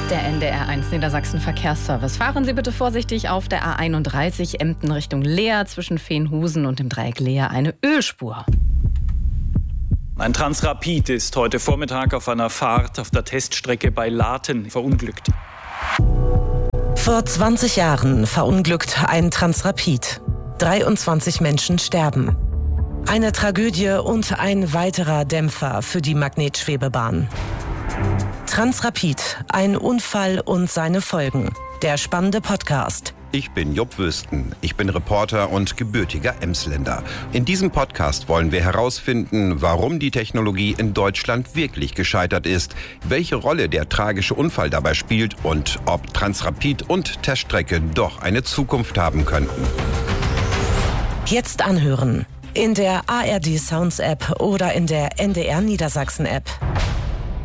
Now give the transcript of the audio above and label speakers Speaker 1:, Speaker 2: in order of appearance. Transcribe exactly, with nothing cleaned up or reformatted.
Speaker 1: Der N D R eins Niedersachsen Verkehrsservice. Fahren Sie bitte vorsichtig auf der A einunddreißig Emden Richtung Leer. Zwischen Veenhusen und dem Dreieck Leer eine Ölspur.
Speaker 2: Ein Transrapid ist heute Vormittag auf einer Fahrt auf der Teststrecke bei Laten verunglückt.
Speaker 3: Vor zwanzig Jahren verunglückt ein Transrapid. dreiundzwanzig Menschen sterben. Eine Tragödie und ein weiterer Dämpfer für die Magnetschwebebahn. Transrapid, ein Unfall und seine Folgen. Der spannende Podcast.
Speaker 4: Ich bin Jupp Wüsten. Ich bin Reporter und gebürtiger Emsländer. In diesem Podcast wollen wir herausfinden, warum die Technologie in Deutschland wirklich gescheitert ist, welche Rolle der tragische Unfall dabei spielt und ob Transrapid und Teststrecke doch eine Zukunft haben könnten.
Speaker 3: Jetzt anhören. In der A R D Sounds App oder in der N D R Niedersachsen App.